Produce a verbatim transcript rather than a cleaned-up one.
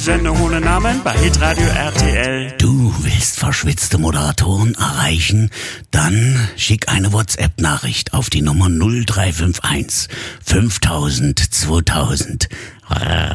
Sendung ohne Namen bei Hitradio R T L. Du willst verschwitzte Moderatoren erreichen? Dann schick eine WhatsApp-Nachricht auf die Nummer null drei fünf eins fünftausend zweitausend.